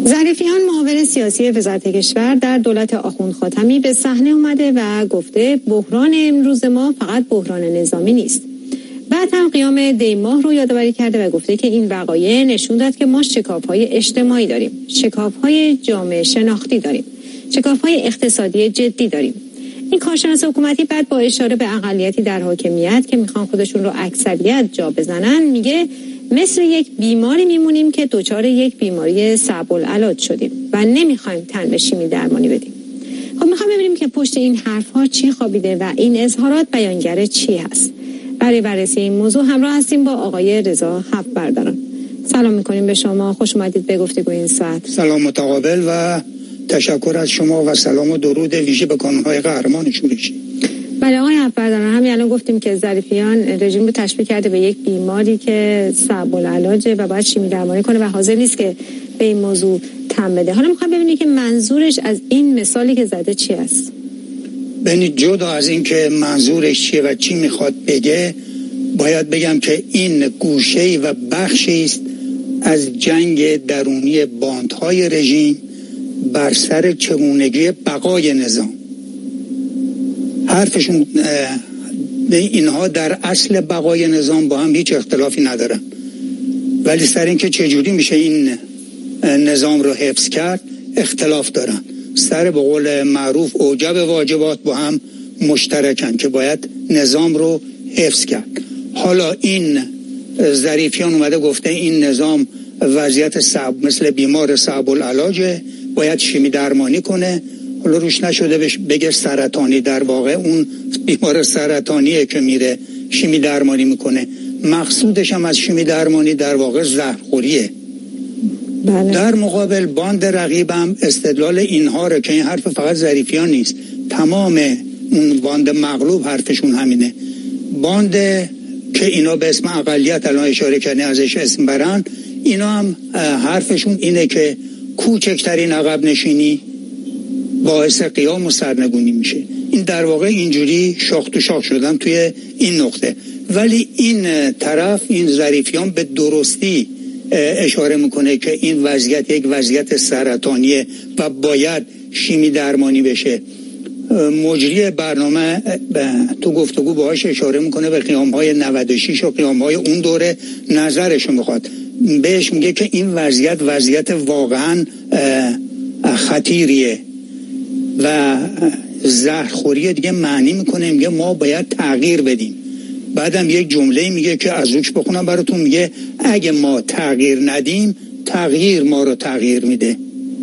ظریفیان معاون سیاسی وزارت کشور در دولت آخوند خاتمی به صحنه اومده و گفته بحران امروز ما فقط بحران نظامی نیست. بعد هم قیام دیماه رو یادآوری کرده و گفته که این وقایع نشون داد که ما شکاف‌های اجتماعی داریم، شکاف‌های جامعه شناختی داریم، شکاف‌های اقتصادی جدی داریم. این کارشناس حکومتی بعد با اشاره به اقلیتی در حاکمیت که میخوان خودشون رو اکثریت جا بزنن میگه مثل یک بیماری میمونیم که دچار یک بیماری صعب العلاج شدیم و نمیخوایم تن به شیمی درمانی بدیم. خب میخوام ببینیم که پشت این حرفها چی خوابیده و این اظهارات بیانگر چی هست. برای بررسی این موضوع همراه هستیم با آقای رضا هفبرداران. سلام میکنیم به شما، خوش اومدید به گفتگوی این ساعت. سلام متقابل و تشکر از شما و سلام و درود ویژه به کانون‌های قهرمان شورشی. بله آقای هفبرداران، همین الان گفتیم که ظریفیان رژیم رو تشبیه کرده به یک بیماری که صعب العلاجه و باید شیمی درمانی کنه و حاضر نیست که به این موضوع تن بده. حالا میخوام ببینید که منظورش از این مثالی که زده چی است؟ ببینید جدا از این که منظورش چیه و چی میخواد بگه، باید بگم که این گوشه‌ای و بخشی است از جنگ درونی باندهای رژیم بر سر چگونگی بقای نظام. حرفشون اینها در اصل بقای نظام با هم هیچ اختلافی ندارن، ولی سر این که چجوری میشه این نظام رو حفظ کرد اختلاف دارن. سر به قول معروف اوجب واجبات با هم مشترکن که باید نظام رو حفظ کرد. حالا این ظریفیان اومده گفته این نظام وضعیت صعب مثل بیمار صعب العلاجه، باید شیمی درمانی کنه. حالا روش نشده بگه سرطانی، در واقع اون بیمار سرطانیه که میره شیمی درمانی میکنه. مقصودش هم از شیمی درمانی در واقع زهرخوریه. بله. در مقابل باند رقیبم استدلال اینها رو که این حرف فقط ظریفیان نیست، تمام اون باند مغلوب حرفشون همینه. باند که اینا به اسم اقلیت الان اشاره کردن ازش اسم برن، اینا هم حرفشون اینه که کوچکترین عقب نشینی باعث قیام و سرنگونی میشه. این در واقع اینجوری شاخ تو شاخ شدن توی این نقطه. ولی این طرف، این ظریفیان به درستی اشاره میکنه که این وضعیت یک وضعیت سرطانیه و باید شیمی درمانی بشه. مجری برنامه تو گفتگو باهاش اشاره میکنه به قیام‌های 96 و قیام‌های اون دوره، نظرشو میخواد. بهش میگه که این وضعیت واقعا خطیریه و زهرخوری دیگه معنی میکنه، میگه ما باید تغییر بدیم. بعدم یک جمله میگه که از روش بخونم براتون، میگه اگه ما تغییر ندیم تغییر ما رو تغییر میده.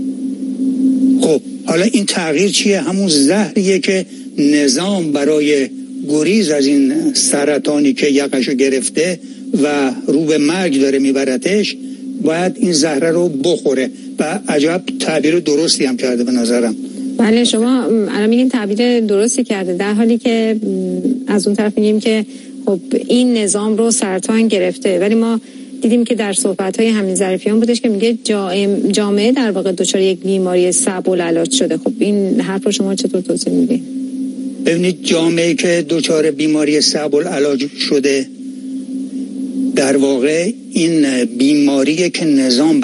خب حالا این تغییر چیه؟ همون زهریه که نظام برای گریز از این سرطانی که یقشو گرفته و رو به مرگ داره میبرتش باید این زهره رو بخوره. و عجب تعبیر درستی هم کرده به نظرم. بله شما الان میگین تعبیر درستی کرده، در حالی که از اون طرف میگیم که خب این نظام رو سرطان گرفته، ولی ما دیدیم که در صحبت‌های همین ظریفیان بودش که میگه جامعه در واقع دچار یک بیماری صعب العلاج شده. خب این حرف رو شما چطور توضیح میدید؟ ببینید جامعه که دچار بیماری صعب العلاج شده در واقع این بیماریه که نظام